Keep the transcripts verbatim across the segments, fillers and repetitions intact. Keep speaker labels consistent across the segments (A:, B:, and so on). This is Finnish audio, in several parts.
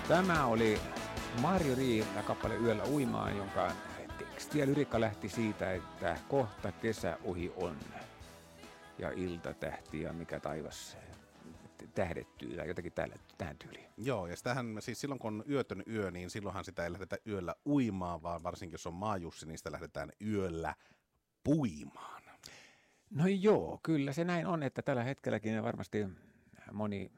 A: Tämä oli Marjo Rii ja kappale Yöllä uimaan, jonka teksti ja lyriikka lähti siitä, että kohta kesä ohi on ja ilta tähti ja mikä taivas tähdettyy tai jotenkin tähän tyyliin.
B: Joo, ja sitähän siis silloin kun on yötön yö, niin silloinhan sitä ei lähdetä yöllä uimaan, vaan varsinkin jos on maajussi, niin sitä lähdetään yöllä puimaan.
A: No joo, kyllä se näin on, että tällä hetkelläkin varmasti moni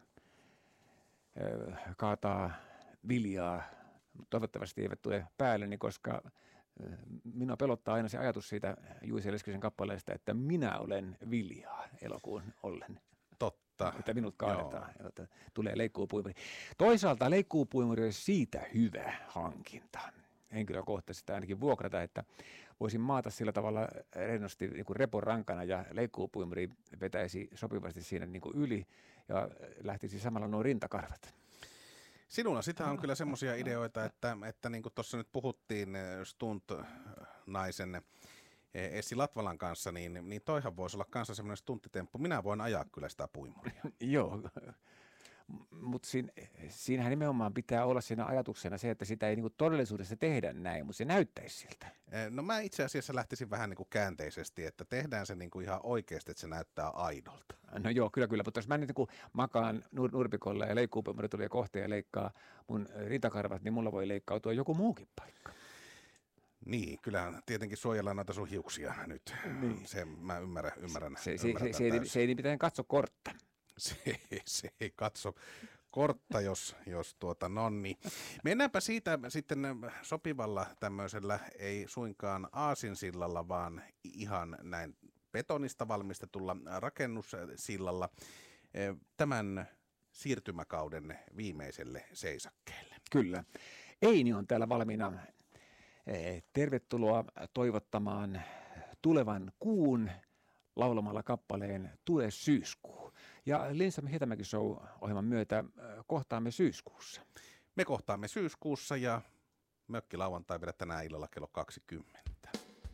A: ö, kaataa viljaa, toivottavasti eivät tule päälleni, koska minua pelottaa aina se ajatus siitä Juice Leskisen kappaleesta, että minä olen viljaa elokuun ollen.
B: Totta.
A: Että minut kaadetaan, että tulee leikkuupuimuri. Toisaalta leikkuupuimuri on siitä hyvä hankinta. Henkilökohtaisesti ainakin vuokrata, että voisin maata sillä tavalla rennosti niin kuin repon rankana ja leikkuupuimuri vetäisi sopivasti siinä niin kuin yli ja lähtisi samalla nuo rintakarvat.
B: Sinulla sitä on kyllä semmoisia ideoita, että, että niin kuin tuossa nyt puhuttiin stunt-naisen Essi Latvalan kanssa, niin, niin toihan voisi olla kanssa semmoinen stunttitemppu. Minä voin ajaa kyllä sitä puimuria.
A: Joo, mutta siinä, siinähän nimenomaan pitää olla siinä ajatuksena se, että sitä ei niinku todellisuudessa tehdä näin, mutta se näyttäisi siltä.
B: No mä itse asiassa lähtisin vähän niinku käänteisesti, että tehdään se niinku ihan oikeasti, että se näyttää aidolta.
A: No joo, kyllä kyllä, mutta jos mä nyt niinku makaan nur- nurpikolla ja leikkuupuimuri tulee kohteen ja leikkaa mun rintakarvat, niin mulla voi leikkautua joku muukin paikka.
B: Niin, kyllähän tietenkin suojellaan noita sun hiuksia nyt. Niin. Se mä ymmärrän, ymmärrän.
A: Se, se, se, se, ei, se ei nimittäin katso kortta.
B: Se, se ei katso kortta, jos, jos tuota, no niin. Mennäänpä siitä sitten sopivalla tämmöisellä, ei suinkaan aasinsillalla, vaan ihan näin betonista valmistetulla rakennussillalla tämän siirtymäkauden viimeiselle seisakkeelle.
A: Kyllä. Eini on täällä valmiina. Tervetuloa toivottamaan tulevan kuun laulamalla kappaleen Tule syyskuu. Ja Lindström Hietamäki Show-ohjelman myötä kohtaamme syyskuussa.
B: Me kohtaamme syyskuussa ja mökkilauantai vielä tänään illalla kello kaksikymmentä.